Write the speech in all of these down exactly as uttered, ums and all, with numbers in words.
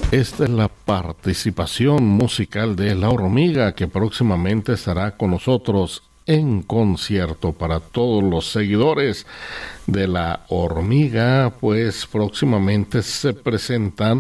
Esta es la participación musical de La Hormiga, que próximamente estará con nosotros en concierto. Para todos los seguidores de La Hormiga, pues próximamente se presentan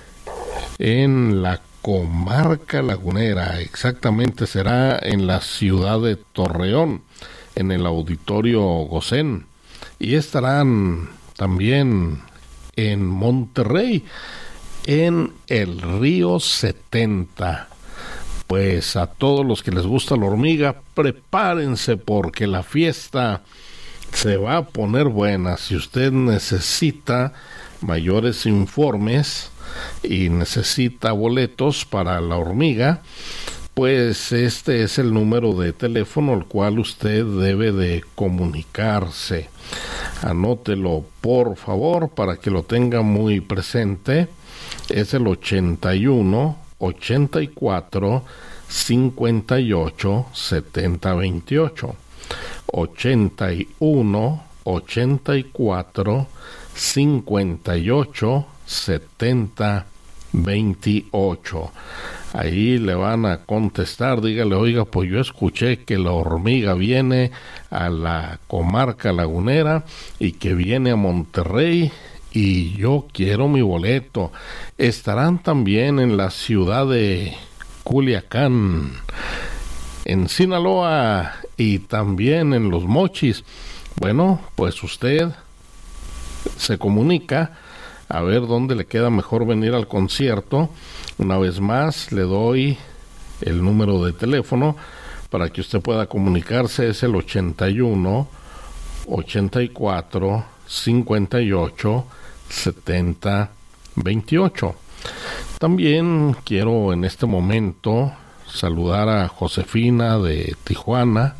en la comarca lagunera. Exactamente será en la ciudad de Torreón, en el Auditorio Gosén, y estarán también en Monterrey, en el Río setenta. Pues a todos los que les gusta La Hormiga, prepárense porque la fiesta se va a poner buena. Si usted necesita mayores informes y necesita boletos para La Hormiga, pues este es el número de teléfono al cual usted debe de comunicarse. Anótelo por favor para que lo tenga muy presente. Es el ochenta y uno, ochenta y cuatro, cincuenta y ocho, setenta veintiocho. ochenta y uno, ochenta y cuatro, cincuenta y ocho, setenta veintiocho. Ahí le van a contestar, dígale: oiga, pues yo escuché que La Hormiga viene a la comarca lagunera y que viene a Monterrey y yo quiero mi boleto. Estarán también en la ciudad de Culiacán, en Sinaloa y también en Los Mochis. Bueno, pues usted se comunica a ver dónde le queda mejor venir al concierto. Una vez más le doy el número de teléfono para que usted pueda comunicarse. Es el ochenta y uno, ochenta y cuatro, cincuenta y ocho, setenta veintiocho. También quiero en este momento saludar a Josefina de Tijuana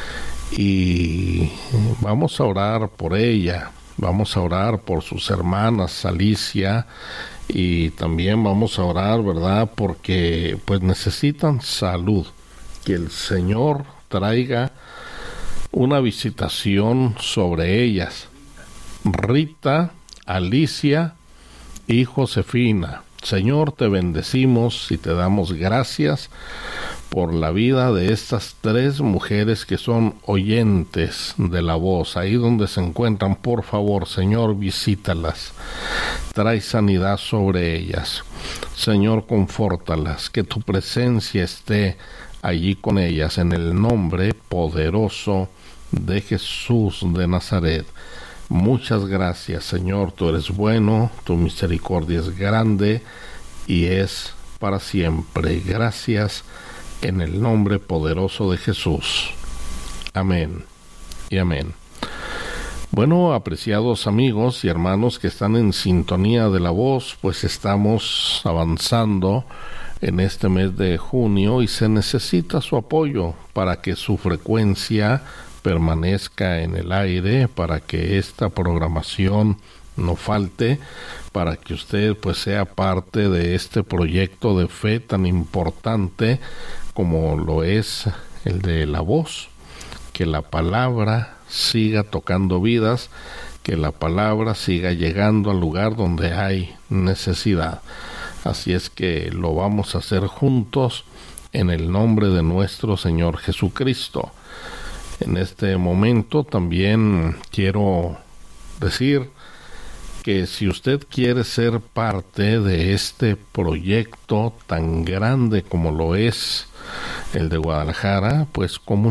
y vamos a orar por ella. Vamos a orar por sus hermanas Alicia y también vamos a orar, ¿verdad?, porque pues necesitan salud. Que el Señor traiga una visitación sobre ellas. Rita, Alicia y Josefina. Señor, te bendecimos y te damos gracias por la vida de estas tres mujeres que son oyentes de la voz. Ahí donde se encuentran, por favor, Señor, visítalas. Trae sanidad sobre ellas. Señor, confórtalas. Que tu presencia esté allí con ellas, en el nombre poderoso de Jesús de Nazaret. Muchas gracias, Señor. Tú eres bueno, tu misericordia es grande y es para siempre. Gracias en el nombre poderoso de Jesús. Amén y amén. Bueno, apreciados amigos y hermanos que están en sintonía de la voz, pues estamos avanzando en este mes de junio y se necesita su apoyo para que su frecuencia permanezca en el aire, para que esta programación no falte, para que usted pues sea parte de este proyecto de fe tan importante como lo es el de la voz. Que la palabra siga tocando vidas, que la palabra siga llegando al lugar donde hay necesidad. Así es que lo vamos a hacer juntos en el nombre de nuestro Señor Jesucristo. En este momento también quiero decir que si usted quiere ser parte de este proyecto tan grande como lo es el de Guadalajara, pues como